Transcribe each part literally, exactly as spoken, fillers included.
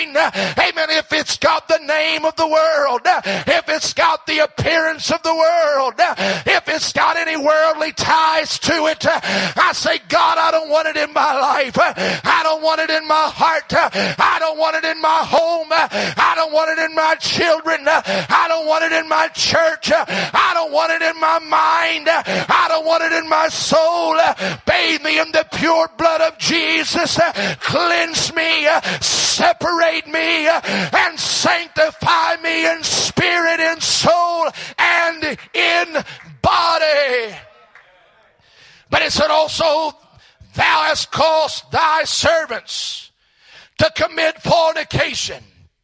building, amen, if it's got the name of the world, if it's got the appearance of the world, if it's got any worldly ties to it, I say, God, I don't want it in my life. I don't want it in my heart. I don't want it in my home. I don't want it in my children. I don't want it in my church. I don't want it in my mind. I don't want it in my soul. Bathe me in the pure blood of Jesus. Cleanse me, separate me, and sanctify me in spirit, in soul, and in body. But it said also, thou hast caused thy servants to commit fornication.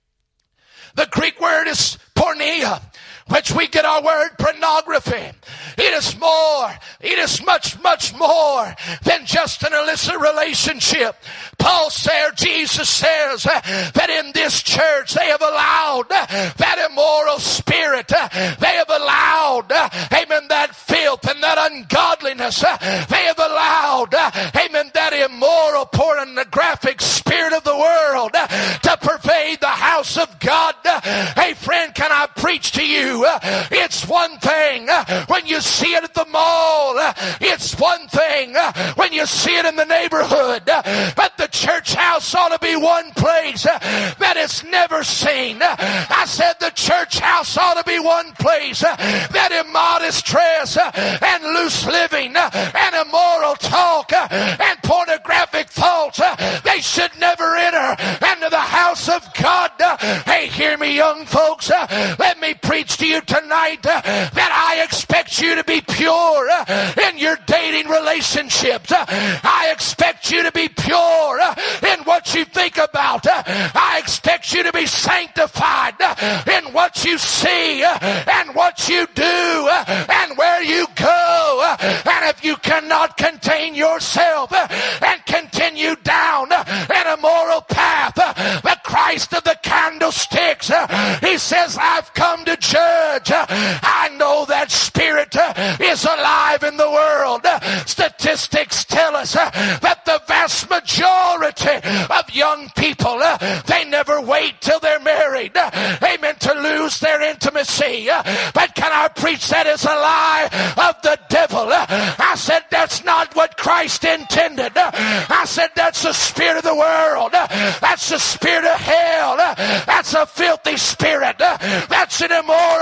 The Greek word is porneia, which we get our word pornography. It is more, it is much, much more than just an illicit relationship. Paul said, Jesus says that in this church they have allowed that immoral spirit. They have allowed, amen, that filth and that ungodliness. They have allowed, amen, that immoral pornographic spirit of the world to pervade the house of God. Hey friend, can I preach to you? It's one thing when you see it at the mall. It's one thing when you see it in the neighborhood. But the church house ought to be one place that it's never seen. I said the church house ought to be one place that immodest dress and loose living and immoral talk and pornographic thoughts, they should never enter into the house of God. Hey, hear me, young folks. Let me preach to you tonight that I expect you to be pure in your dating relationships. I expect you to be pure in what you think about. I expect you to be sanctified in what you see and what you do and where you go. And if you cannot contain yourself and continue down an immoral path, the Christ of the candlesticks, he says, I've come to judge. I know that spirit is alive in the world. Statistics tell us that the vast majority of young people, they never wait till they're married, amen, to lose their intimacy. But can I preach that is a lie of the devil? I said that's not what Christ intended. I said that's the spirit of the world. That's the spirit of hell. That's a filthy spirit. That's an immoral